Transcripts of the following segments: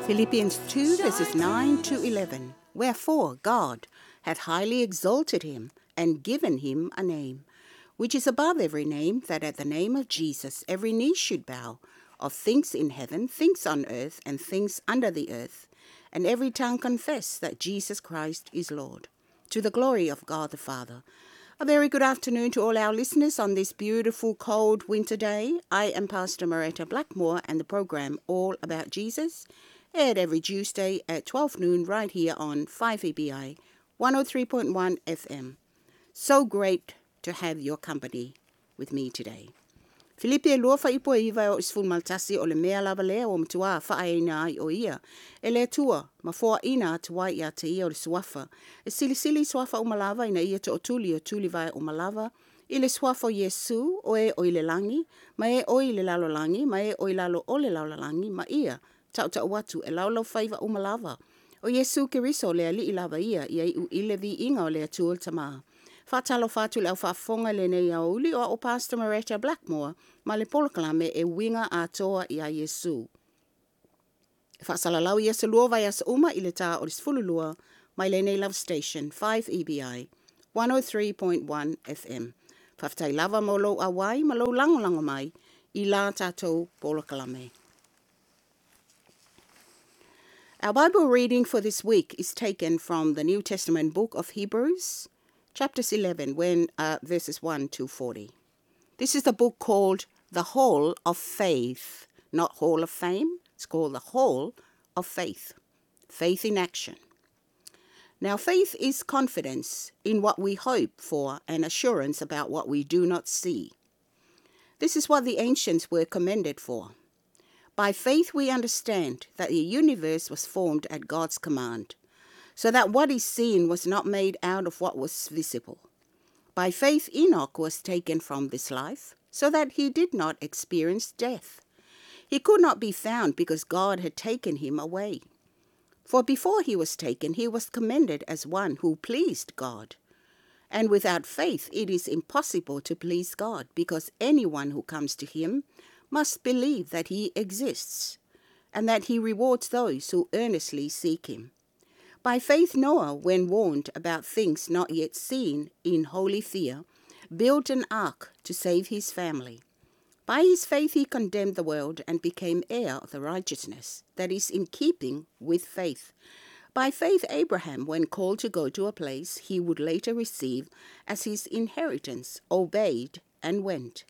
Philippians 2 verses 9 to 11. Wherefore God hath highly exalted him, and given him a name, which is above every name, that at the name of Jesus every knee should bow, of things in heaven, things on earth, and things under the earth, and every tongue confess that Jesus Christ is Lord, to the glory of God the Father. A very good afternoon to all our listeners on this beautiful cold winter day. I am Pastor Moretta Blackmore, and the program All About Jesus, aired every Tuesday at 12 noon right here on 5EBI 103.1 FM. So great to have your company with me today. Filipe lua whaipo iwa o isful maltasi o le mea lava lea o mtua whaaina ai o ia. E le tua, mafua ina atua ia te ia o le suafa. E sili suafa o malava ina ia to o tuli vai o malava. I le suafa o Yesu o e o le langi, ma e o le lalo langi, ma e o lalo o le lalo langi, ma ia tau watu e laulau whaiva o malava. O Yesu Keriso le ali i lava ia i u ile vi inga o le atua tama. Whatalo whatu le au whafonga le nei au uli o Pastor Moretta Blackmore, ma le polokalame e winga a toa i a Yesu. Whasalalau i asa lua vai asa uma i le tā o disfululua, mai le nei Love Station, 5EBI, 103.1 FM. Whaftai lava mo lo awai, ma lo lango mai, i la tātou polokalame. Our Bible reading for this week is taken from the New Testament book of Hebrews, chapters 11, verses 1 to 40. This is the book called The Hall of Faith, not Hall of Fame. It's called The Hall of Faith, faith in action. Now, faith is confidence in what we hope for and assurance about what we do not see. This is what the ancients were commended for. By faith we understand that the universe was formed at God's command, so that what is seen was not made out of what was visible. By faith Enoch was taken from this life, so that he did not experience death. He could not be found because God had taken him away. For before he was taken, he was commended as one who pleased God. And without faith it is impossible to please God, because anyone who comes to him must believe that he exists, and that he rewards those who earnestly seek him. By faith Noah, when warned about things not yet seen, in holy fear, built an ark to save his family. By his faith he condemned the world and became heir of the righteousness that is in keeping with faith. By faith Abraham, when called to go to a place he would later receive as his inheritance, obeyed and went,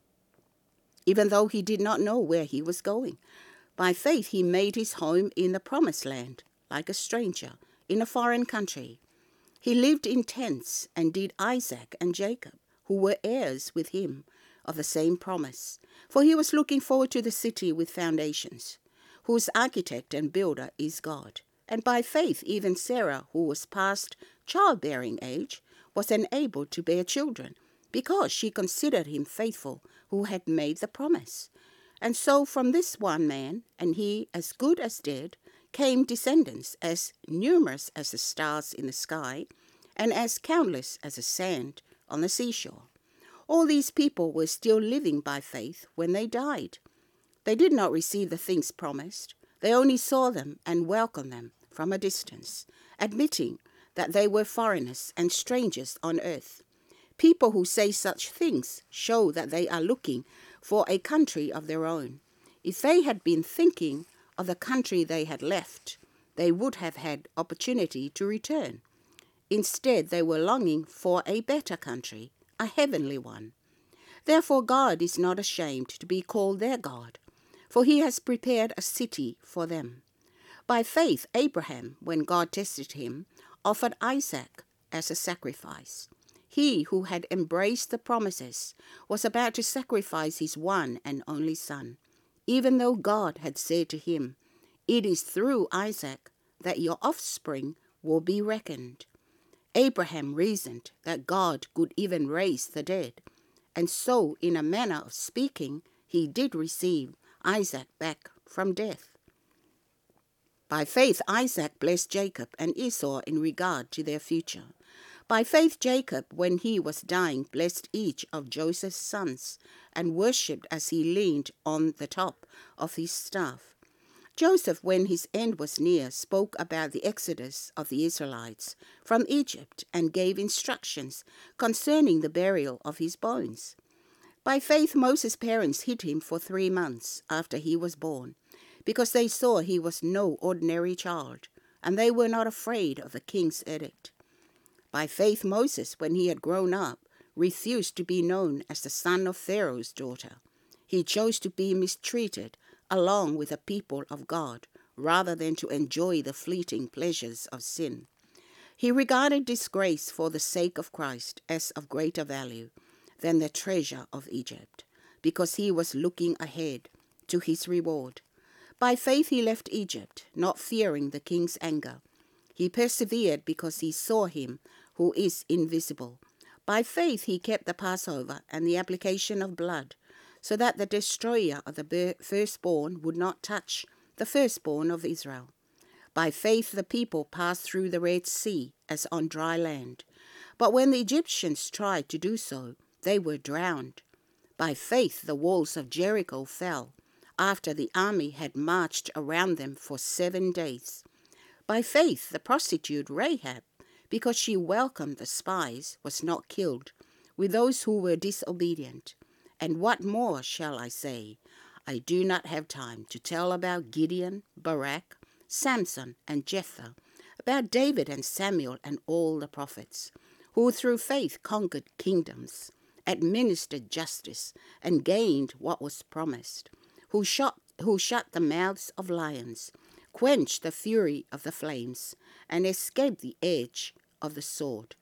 even though he did not know where he was going. By faith he made his home in the promised land, like a stranger, in a foreign country. He lived in tents, and did Isaac and Jacob, who were heirs with him of the same promise. For he was looking forward to the city with foundations, whose architect and builder is God. And by faith even Sarah, who was past childbearing age, was enabled to bear children, because she considered him faithful who had made the promise. And so from this one man, and he as good as dead, came descendants as numerous as the stars in the sky, and as countless as the sand on the seashore. All these people were still living by faith when they died. They did not receive the things promised. They only saw them and welcomed them from a distance, admitting that they were foreigners and strangers on earth. People who say such things show that they are looking for a country of their own. If they had been thinking of the country they had left, they would have had opportunity to return. Instead, they were longing for a better country, a heavenly one. Therefore, God is not ashamed to be called their God, for he has prepared a city for them. By faith, Abraham, when God tested him, offered Isaac as a sacrifice. He who had embraced the promises was about to sacrifice his one and only son, even though God had said to him, "It is through Isaac that your offspring will be reckoned." Abraham reasoned that God could even raise the dead, and so, in a manner of speaking, he did receive Isaac back from death. By faith, Isaac blessed Jacob and Esau in regard to their future. By faith, Jacob, when he was dying, blessed each of Joseph's sons and worshipped as he leaned on the top of his staff. Joseph, when his end was near, spoke about the exodus of the Israelites from Egypt and gave instructions concerning the burial of his bones. By faith, Moses' parents hid him for 3 months after he was born, because they saw he was no ordinary child, and they were not afraid of the king's edict. By faith, Moses, when he had grown up, refused to be known as the son of Pharaoh's daughter. He chose to be mistreated along with the people of God, rather than to enjoy the fleeting pleasures of sin. He regarded disgrace for the sake of Christ as of greater value than the treasure of Egypt, because he was looking ahead to his reward. By faith he left Egypt, not fearing the king's anger. He persevered because he saw him who is invisible. By faith he kept the Passover and the application of blood, so that the destroyer of the firstborn would not touch the firstborn of Israel. By faith the people passed through the Red Sea as on dry land. But when the Egyptians tried to do so, they were drowned. By faith the walls of Jericho fell, after the army had marched around them for 7 days. By faith the prostitute Rahab, because she welcomed the spies, was not killed with those who were disobedient. And what more shall I say? I do not have time to tell about Gideon, Barak, Samson, and Jephthah, about David and Samuel and all the prophets, who through faith conquered kingdoms, administered justice, and gained what was promised, who shut the mouths of lions, quenched the fury of the flames, and escaped the edge of the sword,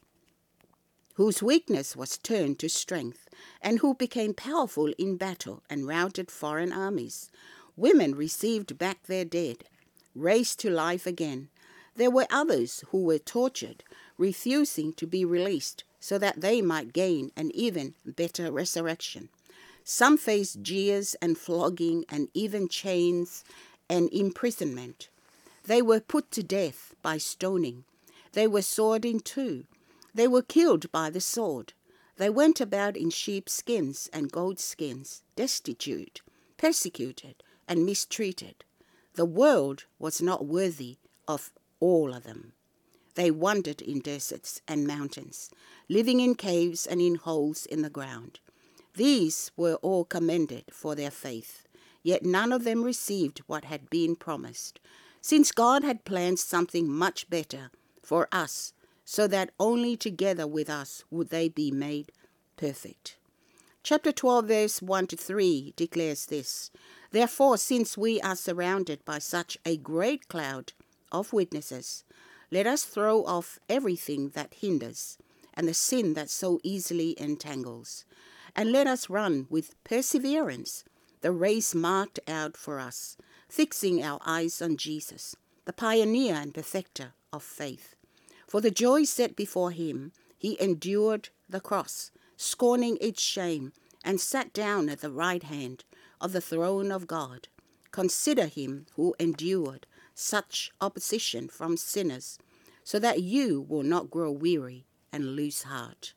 whose weakness was turned to strength, and who became powerful in battle and routed foreign armies. Women received back their dead, raised to life again. There were others who were tortured, refusing to be released so that they might gain an even better resurrection. Some faced jeers and flogging and even chains and imprisonment. They were put to death by stoning. They were sawed in two. They were killed by the sword. They went about in sheepskins and goatskins, destitute, persecuted, and mistreated. The world was not worthy of all of them. They wandered in deserts and mountains, living in caves and in holes in the ground. These were all commended for their faith, yet none of them received what had been promised, since God had planned something much better for us, so that only together with us would they be made perfect. Chapter 12, verse 1-3 declares this: Therefore, since we are surrounded by such a great cloud of witnesses, let us throw off everything that hinders and the sin that so easily entangles, and let us run with perseverance the race marked out for us, fixing our eyes on Jesus, the pioneer and perfecter of faith. For the joy set before him, he endured the cross, scorning its shame, and sat down at the right hand of the throne of God. Consider him who endured such opposition from sinners, so that you will not grow weary and lose heart.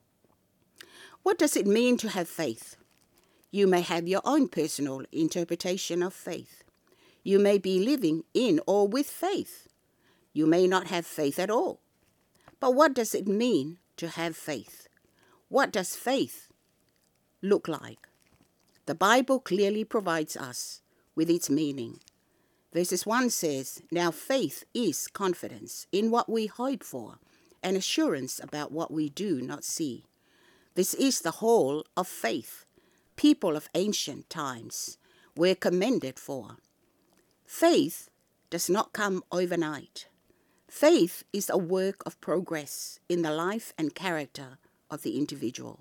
What does it mean to have faith? You may have your own personal interpretation of faith. You may be living in or with faith. You may not have faith at all. But what does it mean to have faith? What does faith look like? The Bible clearly provides us with its meaning. Verses 1 says, Now faith is confidence in what we hope for, and assurance about what we do not see. This is the whole of faith. People of ancient times were commended for. Faith does not come overnight. Faith is a work of progress in the life and character of the individual.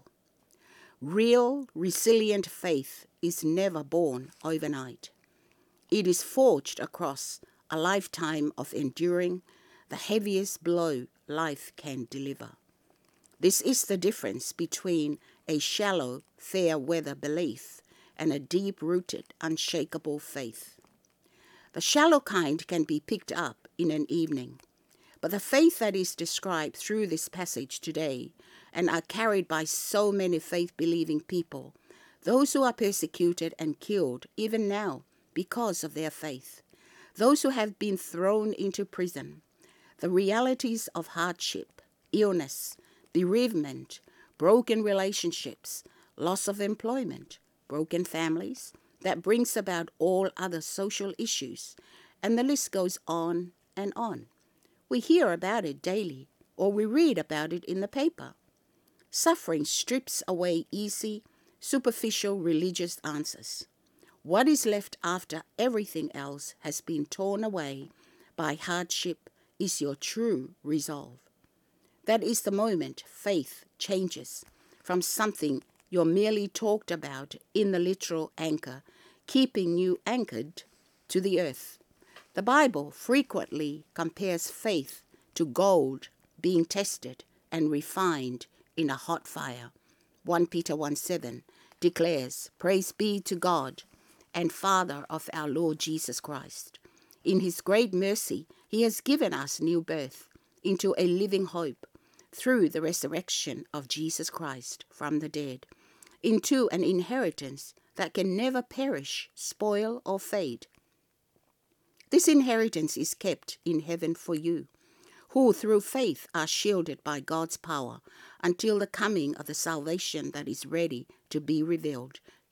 Real, resilient faith is never born overnight. It is forged across a lifetime of enduring the heaviest blow life can deliver. This is the difference between a shallow, fair-weather belief and a deep-rooted, unshakable faith. The shallow kind can be picked up in an evening, but the faith that is described through this passage today and are carried by so many faith-believing people, those who are persecuted and killed even now because of their faith, those who have been thrown into prison, the realities of hardship, illness, bereavement, broken relationships, loss of employment, broken families, that brings about all other social issues, and the list goes on and on. We hear about it daily, or we read about it in the paper. Suffering strips away easy, superficial religious answers. What is left after everything else has been torn away by hardship is your true resolve. That is the moment faith changes from something you're merely talked about in the literal anchor, keeping you anchored to the earth. The Bible frequently compares faith to gold being tested and refined in a hot fire. 1 Peter 1:7 declares, "Praise be to God and Father of our Lord Jesus Christ. In his great mercy, he has given us new birth into a living hope through the resurrection of Jesus Christ from the dead, into an inheritance that can never perish, spoil, or fade. This inheritance is kept in heaven for you, who through faith are shielded by God's power until the coming of the salvation that is ready to be revealed